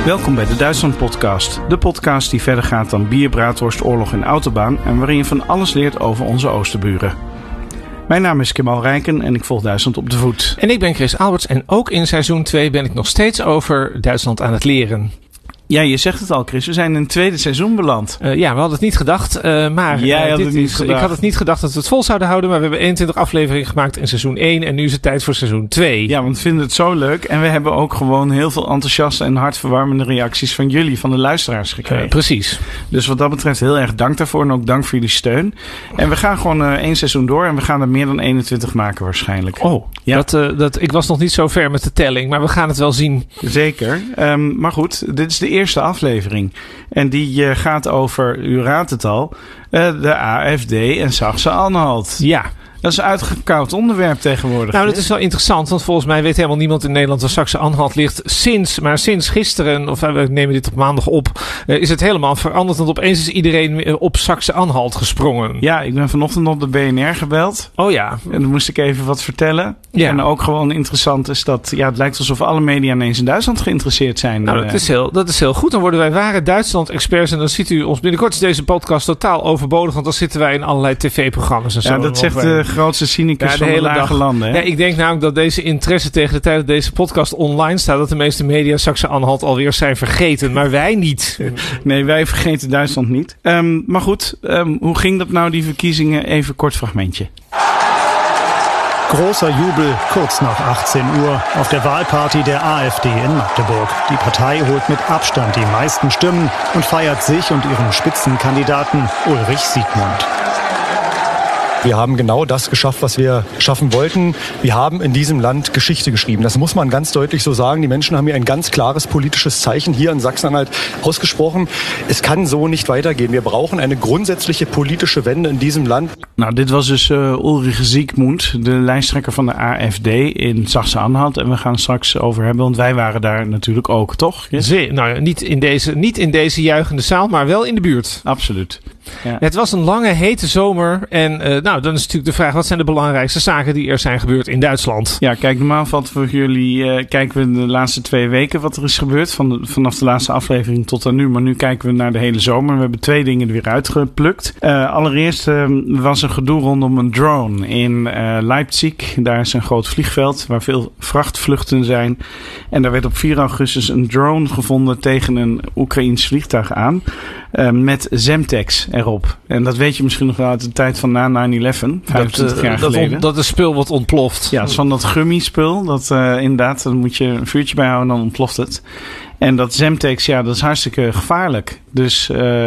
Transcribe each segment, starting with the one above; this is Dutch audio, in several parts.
Welkom bij de Duitsland-podcast. De podcast die verder gaat dan bier, braadworst, oorlog en autobaan en waarin je van alles leert over onze oosterburen. Mijn naam is Kemal Rijken en ik volg Duitsland op de voet. En ik ben Chris Alberts en ook in seizoen 2 ben ik nog steeds over Duitsland aan het leren. Ja, je zegt het al, Chris. We zijn in het tweede seizoen beland. Ja, we hadden het niet gedacht. Maar ik had het niet gedacht dat we het vol zouden houden. Maar we hebben 21 afleveringen gemaakt in seizoen 1. En nu is het tijd voor seizoen 2. Ja, want we vinden het zo leuk. En we hebben ook gewoon heel veel enthousiaste en hartverwarmende reacties van jullie, van de luisteraars gekregen. Precies. Dus wat dat betreft heel erg dank daarvoor. En ook dank voor jullie steun. En we gaan gewoon 1 seizoen door. En we gaan er meer dan 21 maken waarschijnlijk. Oh, ja. Ik was nog niet zo ver met de telling. Maar we gaan het wel zien. Zeker. Maar goed, dit is de eerste aflevering. En die gaat over, u raadt het al, de AfD en Saxe-Anhalt. Ja. Dat is een uitgekoud onderwerp tegenwoordig. Nou, dat is wel interessant, want volgens mij weet helemaal niemand in Nederland waar Saxe-Anhalt ligt. Sinds gisteren, of we nemen dit op maandag op, is het helemaal veranderd. Want opeens is iedereen op Saxe-Anhalt gesprongen. Ja, ik ben vanochtend op de BNR gebeld. Oh ja. En dan moest ik even wat vertellen. Ja. En ook gewoon interessant is dat, ja, het lijkt alsof alle media ineens in Duitsland geïnteresseerd zijn. Nou, dat is heel goed. Dan worden wij ware Duitsland-experts en dan ziet u ons binnenkort is deze podcast totaal overbodig, want dan zitten wij in allerlei tv-programma's en zo. Ja, dat zegt de grootste cynicus van de lage landen. Hè? Ja, ik denk namelijk dat deze interesse tegen de tijd dat deze podcast online staat, dat de meeste media Saxe-Anhalt alweer zijn vergeten. Maar wij niet. Nee, wij vergeten Duitsland niet. Maar goed, hoe ging dat nou, die verkiezingen? Even kort fragmentje. Großer Jubel kurz nach 18 Uhr auf der Wahlparty der AfD in Magdeburg. Die Partei holt mit Abstand die meisten Stimmen und feiert sich und ihren Spitzenkandidaten Ulrich Siegmund. Wir haben genau das geschafft, was wir schaffen wollten. Wir haben in diesem Land Geschichte geschrieben. Das muss man ganz deutlich so sagen. Die Menschen haben hier ein ganz klares politisches Zeichen hier in Sachsen-Anhalt ausgesprochen. Es kann so nicht weitergehen. Wir brauchen eine grundsätzliche politische Wende in diesem Land. Nou, dit was dus Ulrich Siegmund, de lijsttrekker van de AfD in Saxe-Anhalt. En we gaan het straks over hebben, want wij waren daar natuurlijk ook, toch? Yes? Nou, niet in deze juichende zaal, maar wel in de buurt. Absoluut. Ja. Het was een lange, hete zomer. En dan is natuurlijk de vraag, wat zijn de belangrijkste zaken die er zijn gebeurd in Duitsland? Ja, kijk, normaal valt voor jullie, kijken we de laatste 2 weken wat er is gebeurd. Vanaf de laatste aflevering tot aan nu. Maar nu kijken we naar de hele zomer. We hebben 2 dingen er weer uitgeplukt. Allereerst was er gedoe rondom een drone in Leipzig. Daar is een groot vliegveld waar veel vrachtvluchten zijn. En daar werd op 4 augustus een drone gevonden tegen een Oekraïns vliegtuig aan. Met Semtex erop. En dat weet je misschien nog wel uit de tijd van na 9/11, 25 jaar geleden. Dat is spul wat ontploft. Ja, het is van dat gummispul. Dat inderdaad, dan moet je een vuurtje bijhouden en dan ontploft het. En dat Semtex, ja, dat is hartstikke gevaarlijk. Dus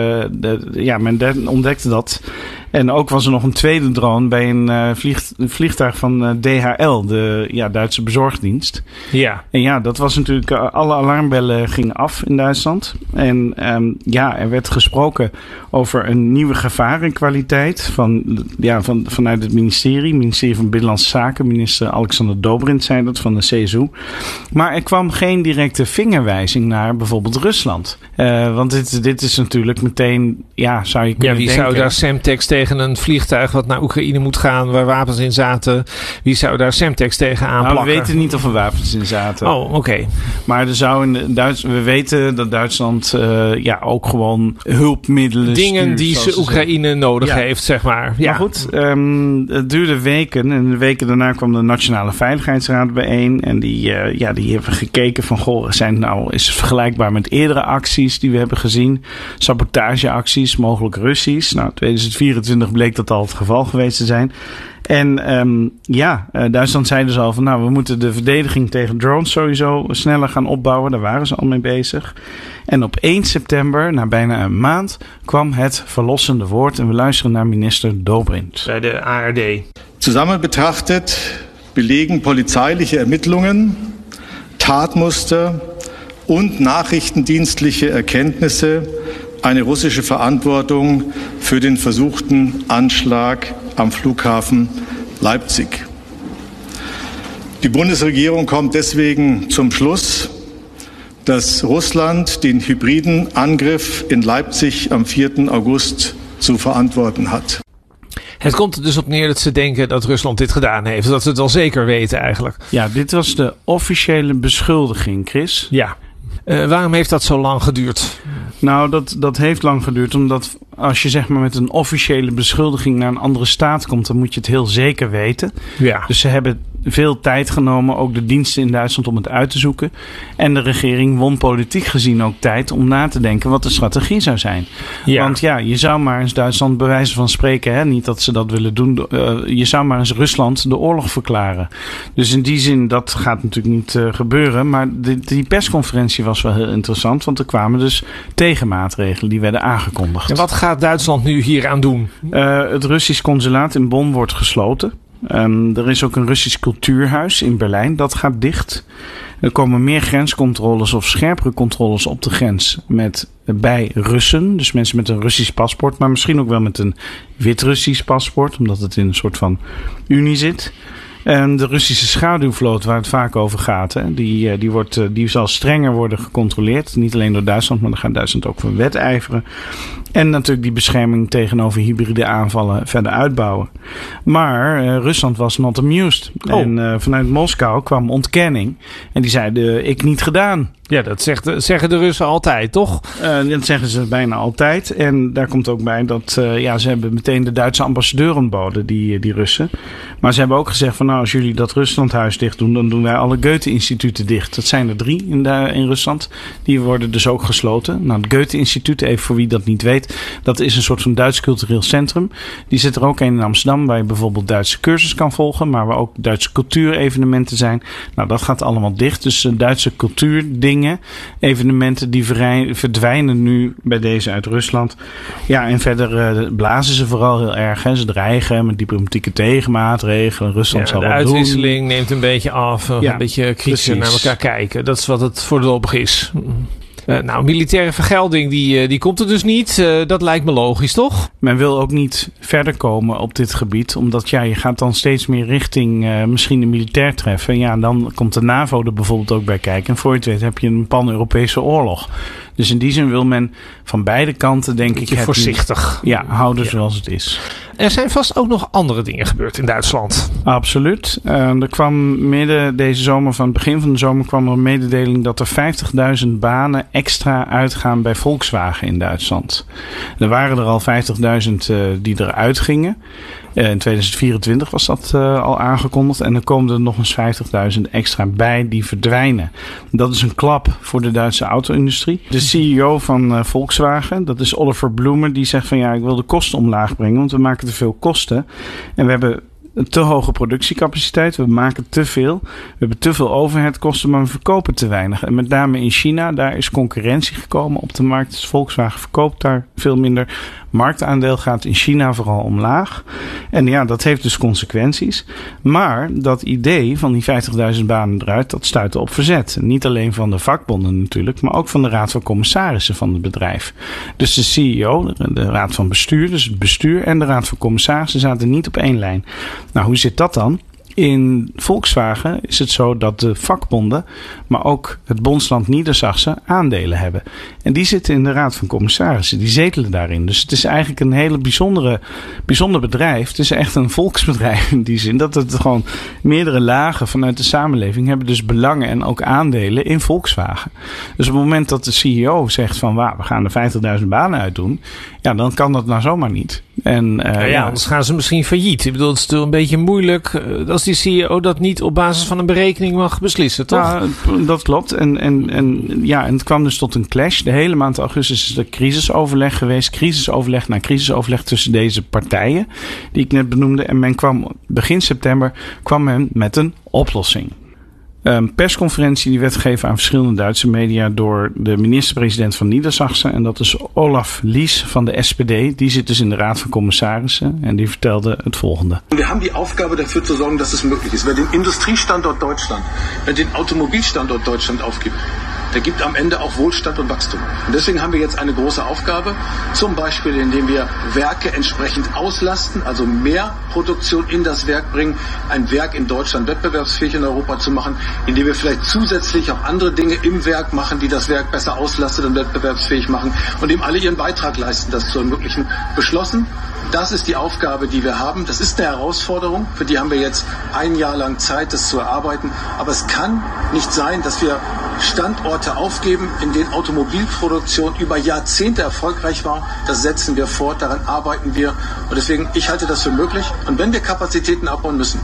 men ontdekte dat. En ook was er nog een tweede drone bij een vliegtuig van DHL, de Duitse bezorgdienst. Ja. En ja, dat was natuurlijk, alle alarmbellen gingen af in Duitsland. En er werd gesproken over een nieuwe gevarenkwaliteit vanuit het ministerie van Binnenlandse Zaken. Minister Alexander Dobrindt zei dat van de CSU. Maar er kwam geen directe vingerwijzing naar bijvoorbeeld Rusland. Want dit is natuurlijk meteen, zou je kunnen denken. Zou daar Semtex tegen een vliegtuig wat naar Oekraïne moet gaan, waar wapens in zaten, wie zou daar Semtex tegen aanplakken? Nou, we weten niet of er wapens in zaten. Oh, oké. Maar er zou we weten dat Duitsland ook gewoon hulpmiddelen dingen stuurt, die ze Oekraïne nodig heeft, zeg maar. Ja. Maar goed, het duurde weken en de weken daarna kwam de Nationale Veiligheidsraad bijeen en die hebben gekeken van, is het vergelijkbaar met eerdere acties die we hebben gezien, sabotageacties, mogelijk Russisch. Nou, 2024 bleek dat al het geval geweest te zijn. En Duitsland zei dus al van, we moeten de verdediging tegen drones sowieso sneller gaan opbouwen. Daar waren ze al mee bezig. En op 1 september, na bijna een maand, kwam het verlossende woord. En we luisteren naar minister Dobrindt. Bij de ARD. Zusammen betrachtet belegen polizeiliche Ermittlungen, Tatmuster und nachrichtendienstliche Erkenntnisse eine russische Verantwortung für den versuchten Anschlag am Flughafen Leipzig. Die Bundesregierung kommt deswegen zum Schluss, dass Russland den hybriden Angriff in Leipzig am 4. August zu verantworten hat. Het komt er dus op neer dat ze denken dat Rusland dit gedaan heeft. Dat ze het wel zeker weten eigenlijk. Ja, dit was de officiële beschuldiging, Chris. Ja. Waarom heeft dat zo lang geduurd? Nou, dat heeft lang geduurd, omdat als je zeg maar met een officiële beschuldiging naar een andere staat komt, dan moet je het heel zeker weten. Ja. Dus ze hebben veel tijd genomen, ook de diensten in Duitsland, om het uit te zoeken. En de regering won politiek gezien ook tijd om na te denken wat de strategie zou zijn. Ja. Want ja, je zou maar eens Duitsland bij wijze van spreken, hè, niet dat ze dat willen doen, je zou maar eens Rusland de oorlog verklaren. Dus in die zin, dat gaat natuurlijk niet gebeuren. Maar die persconferentie was wel heel interessant, want er kwamen dus tegenmaatregelen die werden aangekondigd. En wat gaat Duitsland nu hieraan doen? Het Russisch consulaat in Bonn wordt gesloten. Er is ook een Russisch cultuurhuis in Berlijn, dat gaat dicht. Er komen meer grenscontroles of scherpere controles op de grens bij Russen. Dus mensen met een Russisch paspoort, maar misschien ook wel met een wit-Russisch paspoort, omdat het in een soort van unie zit. En de Russische schaduwvloot, waar het vaak over gaat, hè, die zal strenger worden gecontroleerd. Niet alleen door Duitsland, maar daar gaat Duitsland ook voor wedijveren. En natuurlijk die bescherming tegenover hybride aanvallen verder uitbouwen. Maar Rusland was not amused. Oh. En vanuit Moskou kwam ontkenning. En die zeiden, ik niet gedaan. Ja, dat zeggen de Russen altijd, toch? Dat zeggen ze bijna altijd. En daar komt ook bij dat ze hebben meteen de Duitse ambassadeur ontboden, die Russen. Maar ze hebben ook gezegd van, nou, als jullie dat Ruslandhuis dicht doen, dan doen wij alle Goethe-instituten dicht. Dat zijn er 3 in Rusland. Die worden dus ook gesloten. Nou, het Goethe-instituut, even voor wie dat niet weet, dat is een soort van Duits cultureel centrum. Die zit er ook een in Amsterdam, waar je bijvoorbeeld Duitse cursus kan volgen, maar waar ook Duitse cultuurevenementen zijn. Nou, dat gaat allemaal dicht. Dus Duitse cultuurdingen, evenementen, die verdwijnen nu bij deze uit Rusland. Ja, en verder blazen ze vooral heel erg. Hè. Ze dreigen met diplomatieke tegenmaatregelen. Rusland zal wat doen. De uitwisseling neemt een beetje af. Een beetje kritisch naar elkaar kijken. Dat is wat het voorlopig is. Militaire vergelding, die komt er dus niet. Dat lijkt me logisch, toch? Men wil ook niet verder komen op dit gebied. Omdat je gaat dan steeds meer richting misschien een militair treffen. Ja, dan komt de NAVO er bijvoorbeeld ook bij kijken. En voor je het weet heb je een pan-Europese oorlog. Dus in die zin wil men van beide kanten, denk ik, voorzichtig houden zoals het is. Er zijn vast ook nog andere dingen gebeurd in Duitsland. Absoluut. Er kwam midden deze zomer, van het begin van de zomer, kwam er een mededeling dat er 50.000 banen extra uitgaan bij Volkswagen in Duitsland. Er waren er al 50.000 die eruit gingen. In 2024 was dat al aangekondigd. En er komen er nog eens 50.000 extra bij die verdwijnen. Dat is een klap voor de Duitse auto-industrie. De CEO van Volkswagen, dat is Oliver Blume, die zegt van ja, ik wil de kosten omlaag brengen, want we maken te veel kosten. En we hebben een te hoge productiecapaciteit. We maken te veel. We hebben te veel overheadkosten, maar we verkopen te weinig. En met name in China, daar is concurrentie gekomen op de markt. Dus Volkswagen verkoopt daar veel minder. Marktaandeel gaat in China vooral omlaag. En ja, dat heeft dus consequenties. Maar dat idee van die 50.000 banen eruit, dat stuitte op verzet. Niet alleen van de vakbonden natuurlijk, maar ook van de raad van commissarissen van het bedrijf. Dus de CEO, de raad van bestuur, dus het bestuur en de raad van commissarissen zaten niet op één lijn. Nou, hoe zit dat dan? In Volkswagen is het zo dat de vakbonden, maar ook het Bondsland Niedersachsen aandelen hebben. En die zitten in de raad van commissarissen. Die zetelen daarin. Dus het is eigenlijk een hele bijzonder bedrijf. Het is echt een volksbedrijf in die zin. Dat het gewoon meerdere lagen vanuit de samenleving hebben dus belangen en ook aandelen in Volkswagen. Dus op het moment dat de CEO zegt van we gaan er 50.000 banen uitdoen. Ja, dan kan dat nou zomaar niet. En, anders gaan ze misschien failliet. Ik bedoel, het is toch een beetje moeilijk als die CEO dat niet op basis van een berekening mag beslissen, toch? Ja, dat klopt. En het kwam dus tot een clash. De hele maand augustus is er crisisoverleg geweest. Crisisoverleg na crisisoverleg tussen deze partijen die ik net benoemde. En begin september kwam men met een oplossing. Een persconferentie die werd gegeven aan verschillende Duitse media door de minister-president van Niedersachsen. En dat is Olaf Lies van de SPD. Die zit dus in de Raad van Commissarissen en die vertelde het volgende. We hebben die Aufgabe dafür zu sorgen, dass es möglich ist. Wer den Industriestandort Deutschland, wer den Automobilstandort Deutschland aufgibt, der gibt am Ende auch Wohlstand und Wachstum. Und deswegen haben wir jetzt eine große Aufgabe, zum Beispiel indem wir Werke entsprechend auslasten, also mehr Produktion in das Werk bringen, ein Werk in Deutschland wettbewerbsfähig in Europa zu machen, indem wir vielleicht zusätzlich auch andere Dinge im Werk machen, die das Werk besser auslastet und wettbewerbsfähig machen und dem alle ihren Beitrag leisten, das zu ermöglichen. Beschlossen. Das ist die Aufgabe, die wir haben. Das ist eine Herausforderung. Für die haben wir jetzt ein Jahr lang Zeit, das zu erarbeiten. Aber es kann nicht sein, dass wir Standorte aufgeben, in denen Automobilproduktion über Jahrzehnte erfolgreich war. Das setzen wir fort, daran arbeiten wir. Und deswegen, ich halte das für möglich. Und wenn wir Kapazitäten abbauen müssen,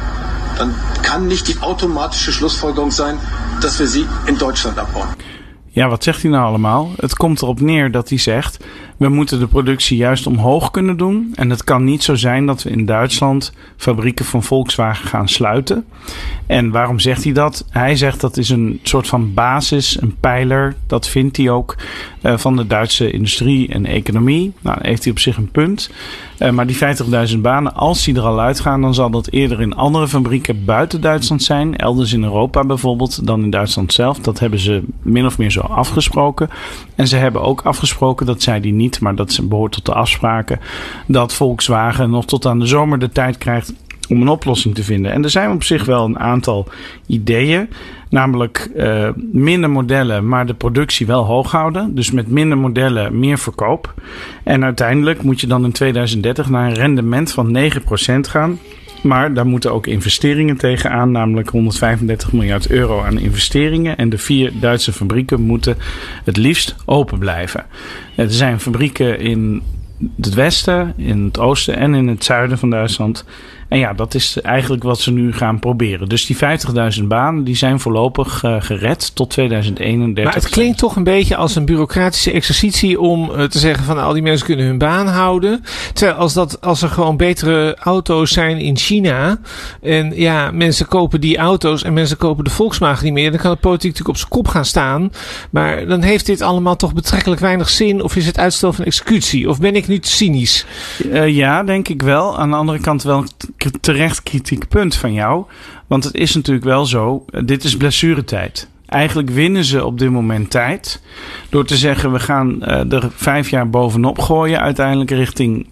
dan kan niet die automatische Schlussfolgerung zijn dat we sie in Deutschland abbauen. Ja, wat zegt hij nou allemaal? Het komt erop neer dat hij zegt, we moeten de productie juist omhoog kunnen doen. En het kan niet zo zijn dat we in Duitsland fabrieken van Volkswagen gaan sluiten. En waarom zegt hij dat? Hij zegt dat is een soort van basis, een pijler. Dat vindt hij ook van de Duitse industrie en economie. Nou, dan heeft hij op zich een punt. Maar die 50.000 banen, als die er al uitgaan, dan zal dat eerder in andere fabrieken buiten Duitsland zijn. Elders in Europa bijvoorbeeld, dan in Duitsland zelf. Dat hebben ze min of meer zo afgesproken. En ze hebben ook afgesproken, dat zei hij niet, maar dat behoort tot de afspraken, dat Volkswagen nog tot aan de zomer de tijd krijgt om een oplossing te vinden. En er zijn op zich wel een aantal ideeën. Namelijk minder modellen, maar de productie wel hoog houden. Dus met minder modellen meer verkoop. En uiteindelijk moet je dan in 2030 naar een rendement van 9% gaan. Maar daar moeten ook investeringen tegenaan. Namelijk 135 miljard euro aan investeringen. En de 4 Duitse fabrieken moeten het liefst open blijven. Er zijn fabrieken in het westen, in het oosten en in het zuiden van Duitsland. En ja, dat is eigenlijk wat ze nu gaan proberen. Dus die 50.000 banen, die zijn voorlopig gered tot 2031. Maar het klinkt toch een beetje als een bureaucratische exercitie om te zeggen van al die mensen kunnen hun baan houden. Terwijl als er gewoon betere auto's zijn in China en ja, mensen kopen die auto's en mensen kopen de Volkswagen niet meer, dan kan de politiek natuurlijk op zijn kop gaan staan. Maar dan heeft dit allemaal toch betrekkelijk weinig zin, of is het uitstel van executie? Of ben ik nu te cynisch? Ja, denk ik wel. Aan de andere kant wel terecht kritiek punt van jou. Want het is natuurlijk wel zo, dit is blessuretijd. Eigenlijk winnen ze op dit moment tijd door te zeggen we gaan er 5 jaar bovenop gooien. Uiteindelijk richting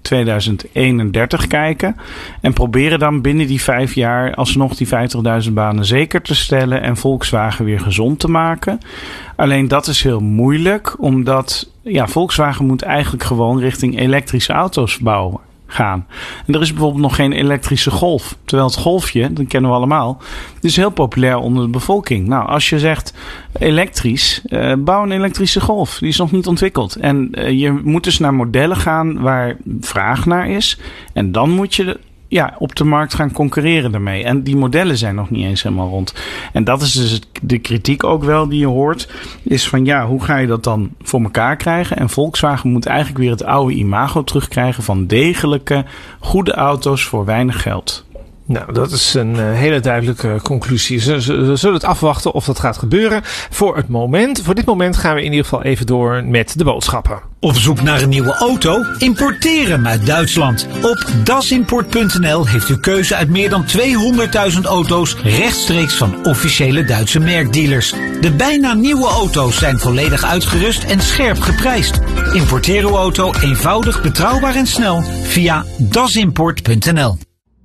2031 kijken. En proberen dan binnen die 5 jaar alsnog die 50.000 banen zeker te stellen en Volkswagen weer gezond te maken. Alleen dat is heel moeilijk, omdat Volkswagen moet eigenlijk gewoon richting elektrische auto's bouwen. Gaan. En er is bijvoorbeeld nog geen elektrische Golf. Terwijl het Golfje, dat kennen we allemaal, is heel populair onder de bevolking. Nou, als je zegt elektrisch, bouw een elektrische Golf. Die is nog niet ontwikkeld. En je moet dus naar modellen gaan waar vraag naar is. En dan moet je op de markt gaan concurreren daarmee. En die modellen zijn nog niet eens helemaal rond. En dat is dus de kritiek ook wel die je hoort. Is van hoe ga je dat dan voor elkaar krijgen? En Volkswagen moet eigenlijk weer het oude imago terugkrijgen van degelijke, goede auto's voor weinig geld. Nou, dat is een hele duidelijke conclusie. We zullen het afwachten of dat gaat gebeuren. Voor dit moment gaan we in ieder geval even door met de boodschappen. Op zoek naar een nieuwe auto? Importeren uit Duitsland. Op dasimport.nl heeft u keuze uit meer dan 200.000 auto's rechtstreeks van officiële Duitse merkdealers. De bijna nieuwe auto's zijn volledig uitgerust en scherp geprijsd. Importeer uw auto eenvoudig, betrouwbaar en snel via dasimport.nl.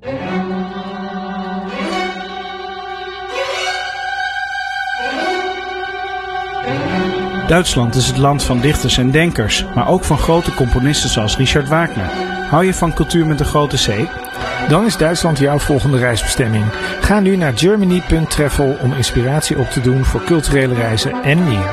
Duitsland is het land van dichters en denkers, maar ook van grote componisten zoals Richard Wagner. Hou je van cultuur met een grote C? Dan is Duitsland jouw volgende reisbestemming. Ga nu naar germany.travel om inspiratie op te doen voor culturele reizen en meer.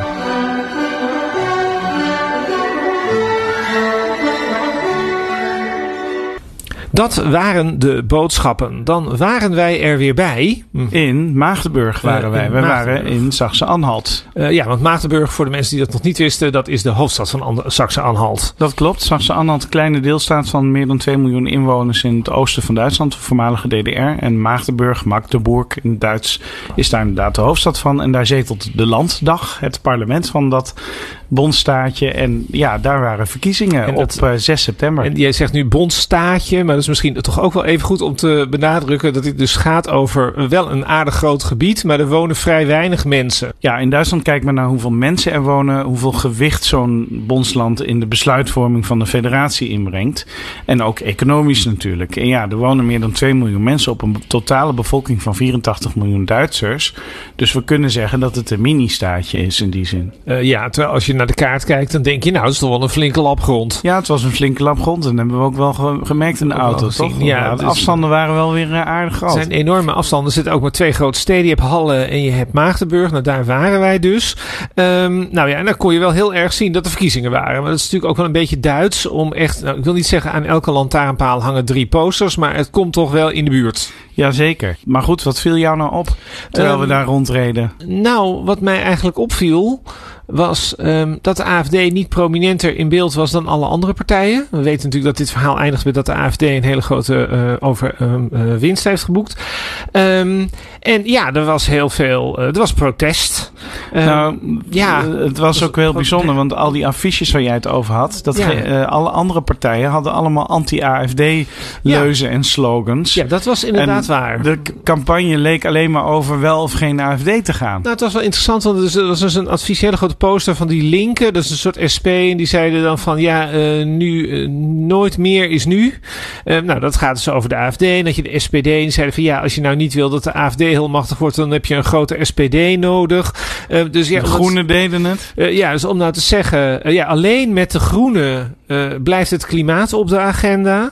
Dat waren de boodschappen. Dan waren wij er weer bij. In Maagdenburg waren wij. We waren in Saxe-Anhalt. Want Maagdenburg, voor de mensen die dat nog niet wisten, dat is de hoofdstad van Saxe-Anhalt. Dat klopt. Saxe-Anhalt, een kleine deelstaat van meer dan 2 miljoen inwoners in het oosten van Duitsland, de voormalige DDR. En Maagdenburg, Magdeburg in het Duits, is daar inderdaad de hoofdstad van. En daar zetelt de Landdag, het parlement van dat bondstaatje. En daar waren verkiezingen op 6 september. En jij zegt nu bondstaatje, maar dat is misschien toch ook wel even goed om te benadrukken dat dit dus gaat over wel een aardig groot gebied, maar er wonen vrij weinig mensen. Ja, in Duitsland kijkt men naar hoeveel mensen er wonen, hoeveel gewicht zo'n bondsland in de besluitvorming van de federatie inbrengt. En ook economisch natuurlijk. En er wonen meer dan 2 miljoen mensen op een totale bevolking van 84 miljoen Duitsers. Dus we kunnen zeggen dat het een mini-staatje is in die zin. Terwijl als je naar de kaart kijkt, dan denk je, dat is toch wel een flinke lap grond. Ja, het was een flinke lap grond. En dat hebben we ook wel gemerkt in de auto. groter, gezien. toch? Ja, de afstanden waren wel weer aardig groot. Het zijn enorme afstanden. Er zitten ook maar 2 grote steden. Je hebt Halle en je hebt Maagdenburg. Nou, daar waren wij dus. En dan kon je wel heel erg zien dat er verkiezingen waren. Maar dat is natuurlijk ook wel een beetje Duits om echt... Nou, ik wil niet zeggen aan elke lantaarnpaal hangen 3 posters, maar het komt toch wel in de buurt. Jazeker. Maar goed, wat viel jou nou op terwijl we daar rondreden? Nou, wat mij eigenlijk opviel was dat de AFD niet prominenter in beeld was dan alle andere partijen. We weten natuurlijk dat dit verhaal eindigt met dat de AFD een hele grote winst heeft geboekt. En ja, er was heel veel... er was protest. Het was ook heel bijzonder, want al die affiches waar jij het over had, alle andere partijen hadden allemaal anti-AFD-leuzen en slogans. Ja, dat was inderdaad waar. De campagne leek alleen maar over wel of geen AFD te gaan. Nou, het was wel interessant, want er was dus een advies, hele grote poster van die linken. Dat is een soort SP. En die zeiden dan van, nooit meer is nu. Dat gaat dus over de AFD. En dat je de SPD. En die zeiden van, als je nou niet wil dat de AFD heel machtig wordt, dan heb je een grote SPD nodig. De Groenen deden het. Dus om nou te zeggen, alleen met de Groenen blijft het klimaat op de agenda.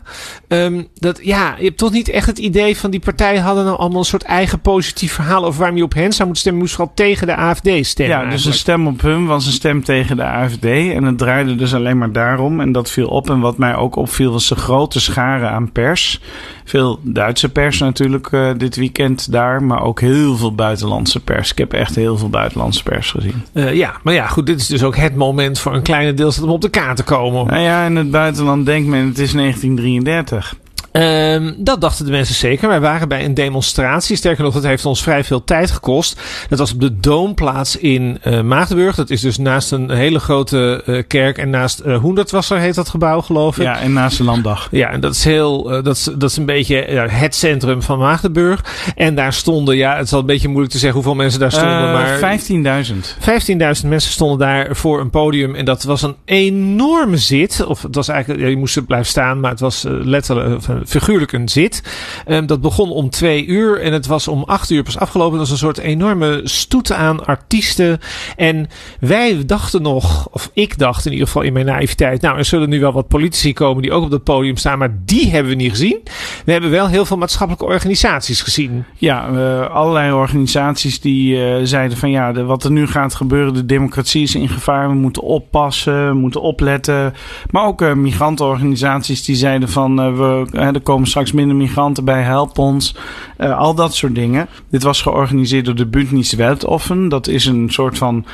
Je hebt toch niet echt het idee van die partijen hadden nou allemaal een soort eigen positief verhaal over waarom je op hen zou moeten stemmen. Je moest vooral tegen de AFD stemmen. Ja, dus een stem op hun was een stem tegen de AFD. En het draaide dus alleen maar daarom. En dat viel op. En wat mij ook opviel was de grote schare aan pers. Veel Duitse pers natuurlijk dit weekend daar. Maar ook heel veel buitenlandse pers. Ik heb echt heel veel buitenlandse pers gezien. Goed. Dit is dus ook het moment voor een kleine deelstaat om op de kaart te komen. Nou ja, in het buitenland denkt men het is 1933. Dat dachten de mensen zeker. Wij waren bij een demonstratie. Sterker nog, dat heeft ons vrij veel tijd gekost. Dat was op de Doomplaats in Maagdenburg. Dat is dus naast een hele grote kerk. En naast Hoendertwasser heet dat gebouw, geloof ik. Ja, en naast de Landdag. Ja, en dat is dat is een beetje het centrum van Maagdenburg. En daar stonden, het is al een beetje moeilijk te zeggen hoeveel mensen daar stonden. Maar 15.000 mensen stonden daar voor een podium. En dat was een enorme zit. Of het was eigenlijk, je moest er blijven staan, maar het was letterlijk figuurlijk een zit. Dat begon om 2 uur en het was om 8 uur pas afgelopen. Dat was een soort enorme stoet aan artiesten. En wij dachten nog, of ik dacht in ieder geval in mijn naïviteit, er zullen nu wel wat politici komen die ook op dat podium staan, maar die hebben we niet gezien. We hebben wel heel veel maatschappelijke organisaties gezien. Ja, allerlei organisaties die zeiden van wat er nu gaat gebeuren, de democratie is in gevaar, we moeten oppassen, we moeten opletten. Maar ook migrantenorganisaties die zeiden van er komen straks minder migranten bij, help ons. Al dat soort dingen. Dit was georganiseerd door de Bündnis Weltoffen. Dat is een soort van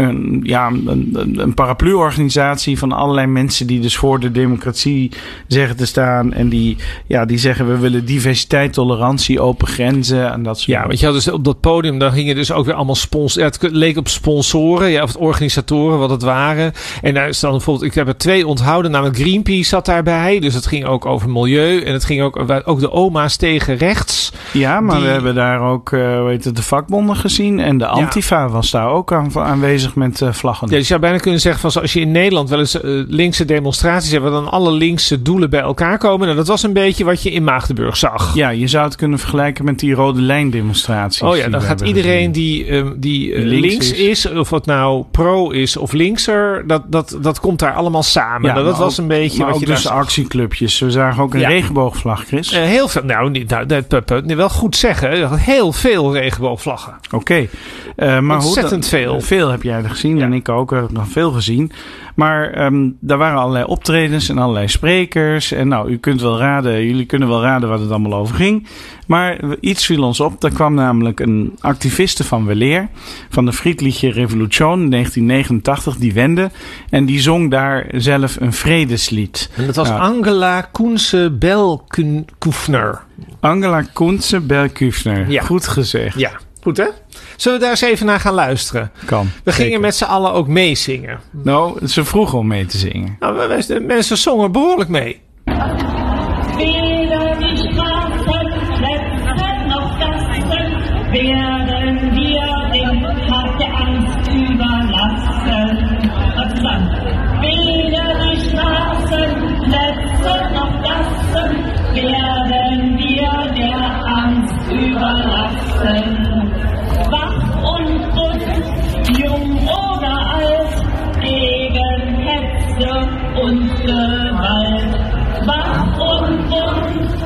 een paraplu-organisatie van allerlei mensen die dus voor de democratie zeggen te staan. En die zeggen we willen diversiteit, tolerantie, open grenzen en dat soort dingen. Want je had dus op dat podium, daar gingen dus ook weer allemaal het leek op sponsoren, of organisatoren wat het waren. En daar is dan bijvoorbeeld, ik heb er 2 onthouden, namelijk Greenpeace zat daarbij. Dus het ging ook over milieu en het ging ook de oma's tegen rechts. Ja, maar we hebben daar ook de vakbonden gezien. En de Antifa was daar ook aanwezig met vlaggen. Ja, je zou bijna kunnen zeggen van zoals je in Nederland wel eens linkse demonstraties hebt, waar dan alle linkse doelen bij elkaar komen. Nou, dat was een beetje wat je in Maagdenburg zag. Ja, je zou het kunnen vergelijken met die rode lijn demonstraties. Oh ja, dan gaat iedereen die links is, of het nou pro is of linkser, dat komt daar allemaal samen. Ja, dat was een beetje maar wat ook je dus daar actieclubjes. We zagen ook een regenboogvlag, Chris. Heel veel. Wel goed zeggen. Heel veel regenboogvlaggen. Oké. Maar ontzettend veel. Veel heb jij er gezien en ik ook. Ik heb nog veel gezien. Maar daar waren allerlei optredens en allerlei sprekers. En jullie kunnen wel raden waar het allemaal over ging. Maar iets viel ons op. Er kwam namelijk een activiste van weleer. Van de Friedliche Revolution in 1989. Die wende. En die zong daar zelf een vredeslied. En dat was Angela Kunze-Belkufner. Angela Kunze-Belkufner. Ja. Goed gezegd. Ja, goed hè? Zullen we daar eens even naar gaan luisteren? Kan. We gingen met z'n allen ook meezingen. Nou, ze vroegen om mee te zingen. De mensen zongen behoorlijk mee. Weder die Straßen, noch das Wer